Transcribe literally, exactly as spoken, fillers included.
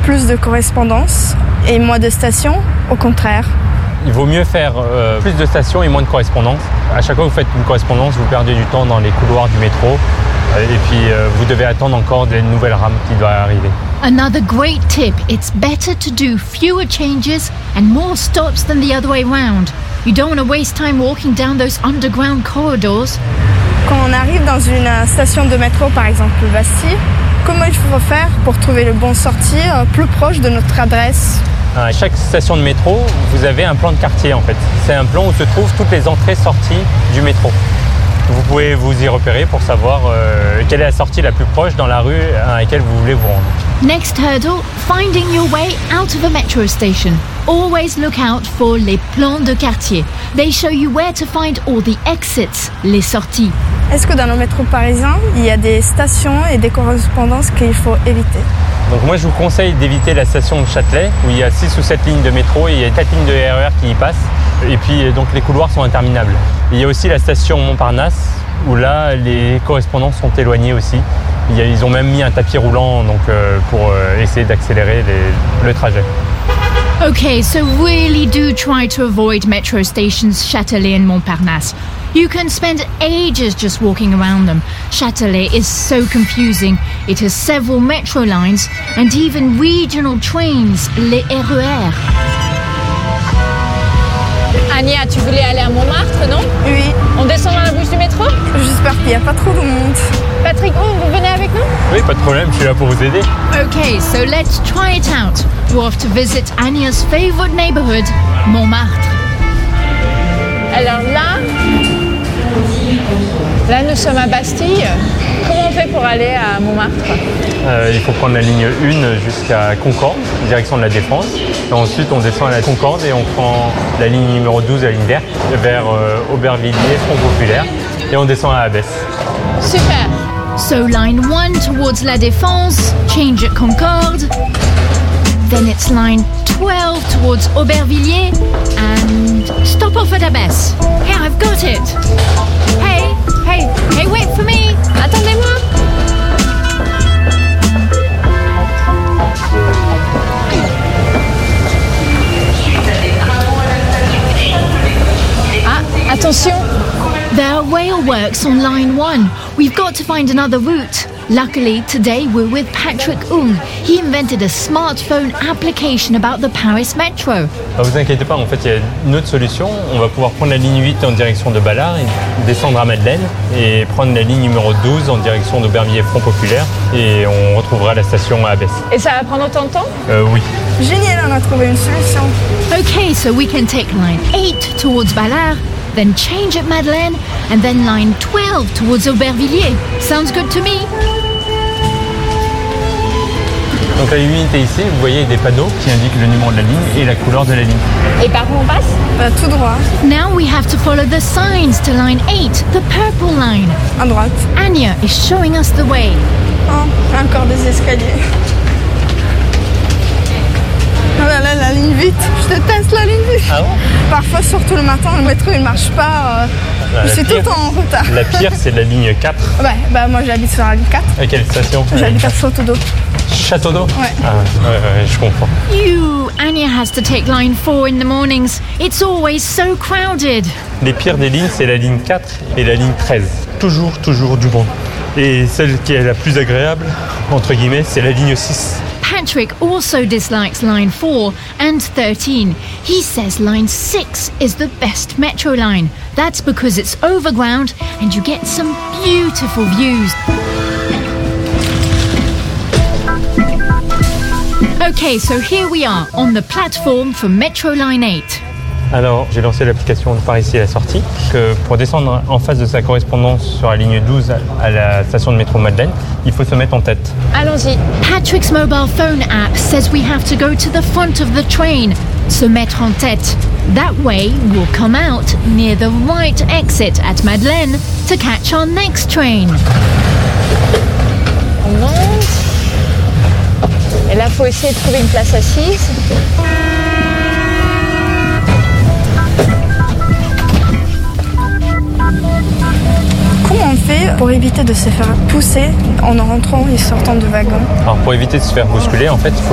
plus de correspondance et moins de stations, au contraire? Il vaut mieux faire euh, plus de stations et moins de correspondance. À chaque fois que vous faites une correspondance, vous perdez du temps dans les couloirs du métro. Et puis, euh, vous devez attendre encore des nouvelles rames qui doivent arriver. Another great tip, it's better to do fewer changes and more stops than the other way round. You don't want to waste time walking down those underground corridors. Quand on arrive dans une station de métro, par exemple Bastille, comment il faut faire pour trouver le bon sortie euh, plus proche de notre adresse? À chaque station de métro, vous avez un plan de quartier en fait. C'est un plan où se trouvent toutes les entrées-sorties du métro. Vous pouvez vous y repérer pour savoir euh, quelle est la sortie la plus proche dans la rue à laquelle vous voulez vous rendre. Next hurdle, finding your way out of a metro station. Always look out for les plans de quartier. They show you where to find all the exits, les sorties. Est-ce que dans nos métros parisiens, il y a des stations et des correspondances qu'il faut éviter? Donc moi je vous conseille d'éviter la station de Châtelet où il y a six ou sept lignes de métro et il y a quatre lignes de R E R qui y passent. Et puis donc les couloirs sont interminables. Il y a aussi la station Montparnasse où là les correspondances sont éloignées aussi. Il y a, ils ont même mis un tapis roulant donc, euh, pour euh, essayer d'accélérer les, le trajet. Okay, so really do try to avoid metro stations Châtelet and Montparnasse. You can spend ages just walking around them. Châtelet is so confusing. It has several metro lines and even regional trains, les R E R. Ania, tu voulais aller à Montmartre, non? Oui. On descend dans la bouche du métro? J'espère qu'il n'y a pas trop de monde. Patrick, oh, vous venez avec nous? Oui, pas de problème, je suis là pour vous aider. Okay, so let's try it out. We're off to visit Ania's favorite neighborhood, Montmartre. Alors là, là nous sommes à Bastille. Comment on fait pour aller à Montmartre? Euh, il faut prendre la ligne un jusqu'à Concorde, direction de la Défense. Et ensuite, on descend à la Concorde et on prend la ligne numéro douze, la ligne verte, vers euh, Aubervilliers, Front Populaire. Et on descend à Abbesse. Super. So line one towards La Défense, change at Concorde. Then it's line twelve towards Aubervilliers and stop off at Abbesse. Here, I've got it. Hey, hey, hey, wait for me. Attendez-moi. Ah, attention. There are rail works on line one. We've got to find another route. Luckily, today we're with Patrick Ung. He invented a smartphone application about the Paris Metro. Ne vous inquiétez pas, en fait, il y a une autre solution. On va pouvoir prendre la ligne huit en direction de Ballard et descendre à Madeleine et prendre la ligne numéro douze en direction d'Aubervilliers Front Populaire et on retrouvera la station à Abbesse. Et ça va prendre autant de temps? Euh, oui. Génial, on a trouvé une solution. Okay, so we can take line eight towards Ballard, then change at Madeleine, and then line twelve towards Aubervilliers. Sounds good to me. Donc la ligne huit est ici, vous voyez des panneaux qui indiquent le numéro de la ligne et la couleur de la ligne. Et par où on passe? Bah, tout droit, Now we have to follow the signs to line eight, the purple line. à droite. Anya is showing us the way. Oh, encore des escaliers. Oh là là, la ligne huit. Je déteste la ligne huit. Ah bon? Parfois, surtout le matin, le métro il marche pas. Euh, Ah, je la suis tout pire. le temps en retard. La pire, c'est la ligne quatre. Ouais, bah moi j'habite sur la ligne quatre. À quelle station? J'habite à Château d'Eau. Château d'Eau? Ouais. Ah, ouais, ouais, je comprends. You, Anya has to take line four in the mornings. It's always so crowded. Les pires des lignes, c'est la ligne quatre et la ligne treize. Toujours, toujours du monde. Et celle qui est la plus agréable, entre guillemets, c'est la ligne six. Patrick also dislikes line four and thirteen. He says line six is the best metro line. That's because it's overground and you get some beautiful views. Okay, so here we are on the platform for Metro Line eight. Alors, j'ai lancé l'application par ici à la sortie, que pour descendre en face de sa correspondance sur la ligne douze à la station de métro Madeleine, il faut se mettre en tête. Allons-y. Patrick's mobile phone app says we have to go to the front of the train, se mettre en tête. That way, we'll come out near the right exit at Madeleine to catch our next train. On monte. Et là, il faut essayer de trouver une place assise. Comment on fait pour éviter de se faire pousser en rentrant et sortant du wagon? Alors, pour éviter de se faire bousculer, en fait, il faut